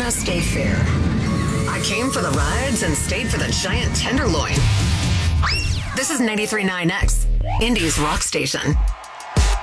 Arizona State Fair. I came for the rides and stayed for the giant tenderloin. This is 93.9X, Indy's rock station.